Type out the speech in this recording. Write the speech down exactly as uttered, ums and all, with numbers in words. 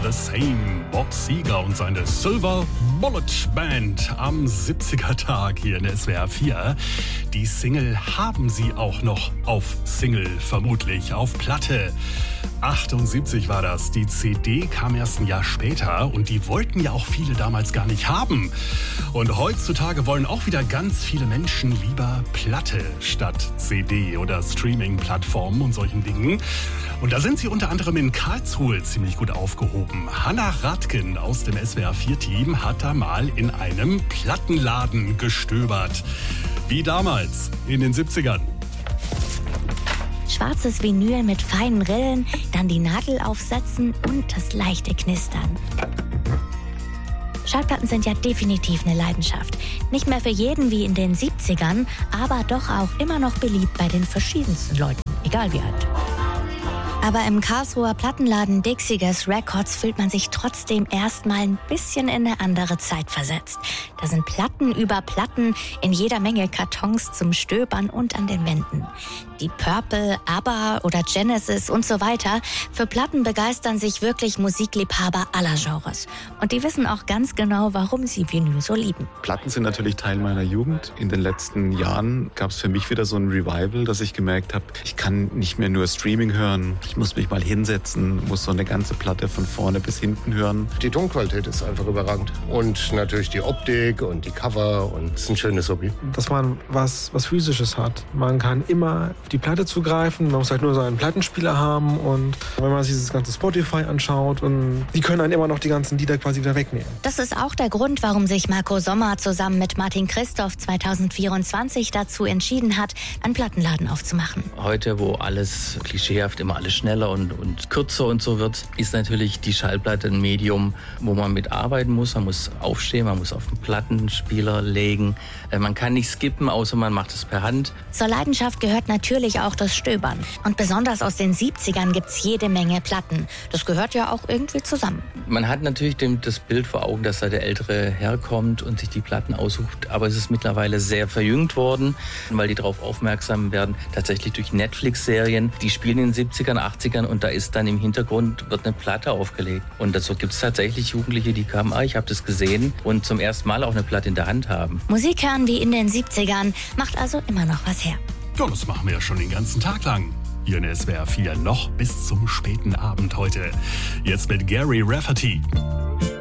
the Same. Bob Seger und seine Silver Bullet Band am siebziger-Tag hier in S W R vier. Die Single haben sie auch noch auf Single, vermutlich auf Platte. achtundsiebzig war das. Die C D kam erst ein Jahr später und die wollten ja auch viele damals gar nicht haben. Und heutzutage wollen auch wieder ganz viele Menschen lieber Platte statt C D oder Streaming-Plattformen und solchen Dingen. Und da sind sie unter anderem in Karlsruhe ziemlich gut aufgehoben. Hannah Radken aus dem S W R vier Team hat da mal in einem Plattenladen gestöbert. Wie damals in den siebzigern. Schwarzes Vinyl mit feinen Rillen, dann die Nadel aufsetzen und das leichte Knistern. Schallplatten sind ja definitiv eine Leidenschaft. Nicht mehr für jeden wie in den siebzigern, aber doch auch immer noch beliebt bei den verschiedensten Leuten, egal wie alt. Aber im Karlsruher Plattenladen Dixigas Records fühlt man sich trotzdem erstmal ein bisschen in eine andere Zeit versetzt. Da sind Platten über Platten in jeder Menge Kartons zum Stöbern und an den Wänden. Die Purple, ABBA oder Genesis und so weiter. Für Platten begeistern sich wirklich Musikliebhaber aller Genres. Und die wissen auch ganz genau, warum sie Vinyl so lieben. Platten sind natürlich Teil meiner Jugend. In den letzten Jahren gab es für mich wieder so ein Revival, dass ich gemerkt habe, ich kann nicht mehr nur Streaming hören. Ich muss mich mal hinsetzen, muss so eine ganze Platte von vorne bis hinten hören. Die Tonqualität ist einfach überragend. Und natürlich die Optik und die Cover. Und es ist ein schönes Hobby. Dass man was, was Physisches hat. Man kann immer auf die Platte zugreifen. Man muss halt nur so einen Plattenspieler haben. Und wenn man sich das ganze Spotify anschaut, und die können einen immer noch die ganzen Lieder quasi wieder wegnehmen. Das ist auch der Grund, warum sich Marco Sommer zusammen mit Martin Christoph zweitausendvierundzwanzig dazu entschieden hat, einen Plattenladen aufzumachen. Heute, wo alles klischeehaft, immer alles schneller und, und kürzer und so wird, ist natürlich die Schallplatte ein Medium, wo man mitarbeiten muss. Man muss aufstehen, man muss auf den Plattenspieler legen. Man kann nicht skippen, außer man macht es per Hand. Zur Leidenschaft gehört natürlich auch das Stöbern. Und besonders aus den siebzigern gibt's jede Menge Platten. Das gehört ja auch irgendwie zusammen. Man hat natürlich dem, das Bild vor Augen, dass da der Ältere herkommt und sich die Platten aussucht. Aber es ist mittlerweile sehr verjüngt worden, weil die darauf aufmerksam werden, tatsächlich durch Netflix-Serien. Die spielen in den siebzigern, achtzigern und da ist dann im Hintergrund wird eine Platte aufgelegt. Und dazu gibt es tatsächlich Jugendliche, die kamen, ah, ich habe das gesehen und zum ersten Mal auch eine Platte in der Hand haben. Musik hören wie in den siebzigern macht also immer noch was her. Ja, das machen wir ja schon den ganzen Tag lang. Hier in S W R vier noch bis zum späten Abend heute. Jetzt mit Gary Rafferty.